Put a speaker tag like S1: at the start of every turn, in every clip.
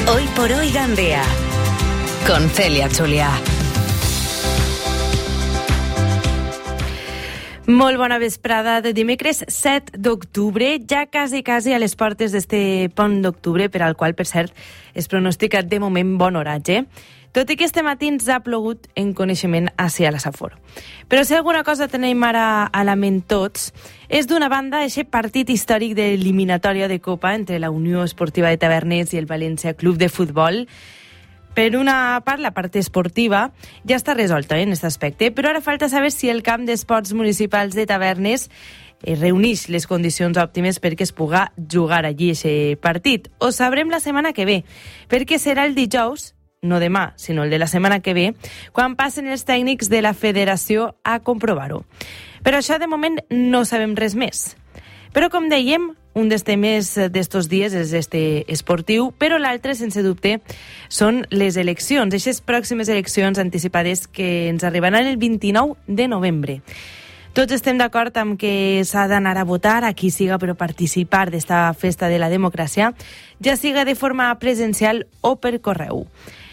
S1: Hoy por hoy Gandea, con Celia Julià. Molt bona vesprada de dimecres 7 d'octubre, ja quasi a les portes d'este pont d'octubre, per al qual, per cert, es pronostica de moment bon oratge, tot i que este matí ens ha plogut en coneixement hacia la Safor. Però si alguna cosa tenim ara a la ment tots, és d'una banda aquest partit històric d'eliminatòria de Copa entre la Unió Esportiva de Tavernes i el València Club de Futbol. Per una part, la part esportiva ja està resolta en aquest aspecte, però ara falta saber si el camp d'esports municipals de Tavernes reuneix les condicions òptimes perquè es puga jugar allí aquest partit. Ho sabrem la setmana que ve, perquè serà el dijous, no demà, sinó el de la setmana que ve, quan passen els tècnics de la federació a comprovar-ho. Però això, de moment, no sabem res més. Però, com dèiem, un dels temes d'estos dies és este esportiu, però l'altre, sense dubte, són les eleccions, aquestes pròximes eleccions anticipades que ens arribaran el 29 de novembre. Tots estem d'acord amb que s'ha d'anar a votar a qui siga per participar d'esta festa de la democràcia, ja siga de forma presencial o per correu.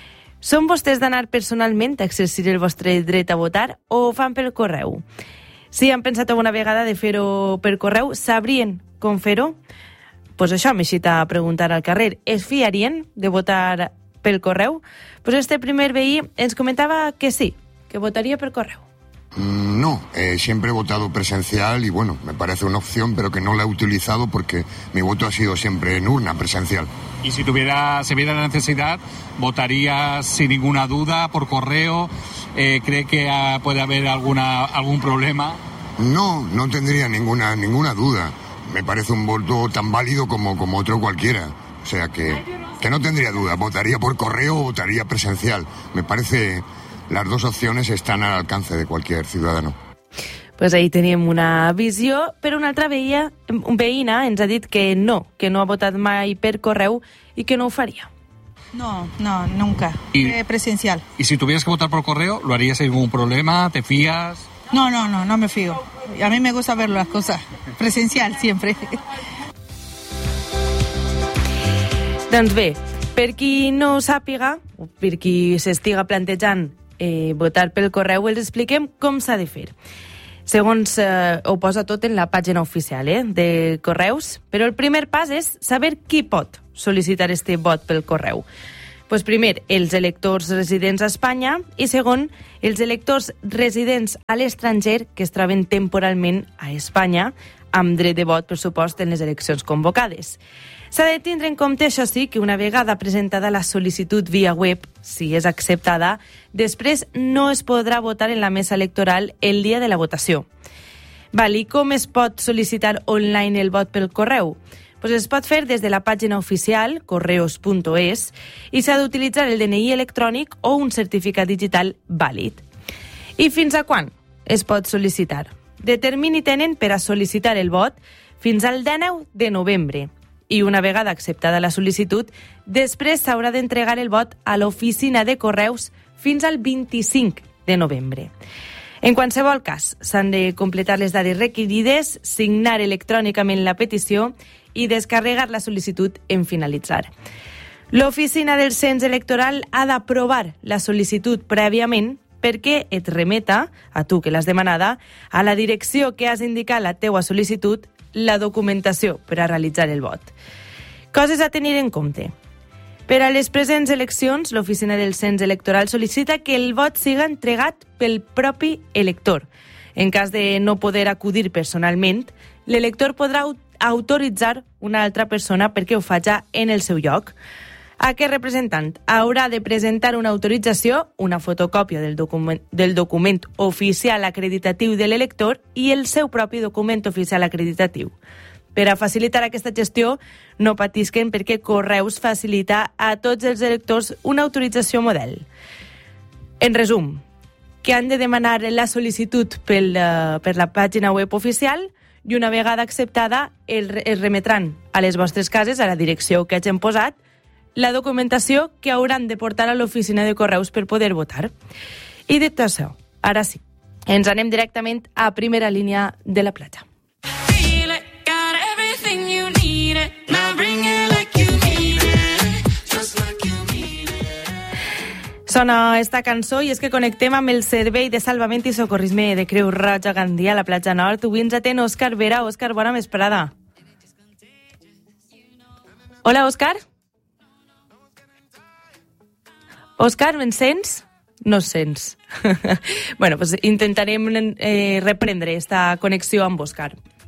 S1: Són vostès d'anar personalment a exercir el vostre dret a votar o ho fan pel correu? Si han pensat alguna vegada de fer-ho per correu, sabrien com fer-ho? Pues això m'he eixit a preguntar al carrer. Es fiarien de votar pel correu? Pues este primer veí ens comentava que sí, que votaria per correu.
S2: No, siempre he votado presencial y bueno, me parece una opción, pero que no la he utilizado porque mi voto ha sido siempre en urna presencial.
S3: Y si viera la necesidad, ¿votarías sin ninguna duda por correo? ¿Cree que puede haber algún problema?
S2: No tendría ninguna duda. Me parece un voto tan válido como otro cualquiera. O sea que no tendría duda. Votaría por correo o votaría presencial. Me parece... Las dos opciones están al alcance de cualquier ciudadano.
S1: Pues ahí teníem una visió, però una altra veïna ens ha dit que no ha votat mai per correu i que no ho faria.
S4: No, nunca. Presencial.
S3: ¿Y si tuvieras que votar por correo, lo harías sin ningún problema? ¿Te fías?
S4: No me fío. A mí me gusta ver las cosas. Presencial, siempre.
S1: Doncs bé, per qui no ho sàpiga, o per qui s'estiga plantejant votar pel correu, els expliquem com s'ha de fer. Segons ho posa tot en la pàgina oficial de correus, però el primer pas és saber qui pot sol·licitar este vot pel correu. Pues primer, els electors residents a Espanya i segon, els electors residents a l'estranger que es troben temporalment a Espanya amb dret de vot, per supost, en les eleccions convocades. S'ha de tindre en compte, això sí, que una vegada presentada la sol·licitud via web, si és acceptada, després no es podrà votar en la mesa electoral el dia de la votació. I com es pot sol·licitar online el vot pel correu? Pues es pot fer des de la pàgina oficial, correos.es, i s'ha d'utilitzar el DNI electrònic o un certificat digital vàlid. I fins a quan es pot sol·licitar? De termini tenen per a sol·licitar el vot fins al 19 de novembre. I una vegada acceptada la sol·licitud, després s'haurà d'entregar el vot a l'oficina de correus fins al 25 de novembre. En qualsevol cas, s'han de completar les dades requerides, signar electrònicament la petició i descarregar la sol·licitud en finalitzar. L'oficina del cens electoral ha d'aprovar la sol·licitud prèviament perquè et remeta, a tu que l'has demanada, a la direcció que has indicat la teua sol·licitud, la documentació per a realitzar el vot. Coses a tenir en compte. Per a les presents eleccions, l'Oficina del Cens Electoral sol·licita que el vot siga entregat pel propi elector. En cas de no poder acudir personalment, l'elector podrà autoritzar una altra persona perquè ho faci en el seu lloc. Aquest representant haurà de presentar una autorització, una fotocòpia del document oficial acreditatiu de l'elector i el seu propi document oficial acreditatiu. Per a facilitar aquesta gestió, no patisquen perquè Correus facilita a tots els electors una autorització model. En resum, que han de demanar la sol·licitud per la pàgina web oficial i una vegada acceptada es remetran a les vostres cases, a la direcció que hagin posat, la documentació que hauran de portar a l'oficina de correus per poder votar. I dit això, ara sí, ens anem directament a primera línia de la platja.
S5: Got everything you need it. Now bring it like you mean it. Just like you
S1: Sona esta cançó i és que connectem amb el Servei de Salvament i Socorrisme de Creu Roja Gandia a la platja Nord. Avui ens atén Òscar Vera. Òscar, bona vesprada. Hola, Òscar. Òscar, me'n sents? No sents. Bueno, pues intentarem reprendre esta connexió amb Òscar.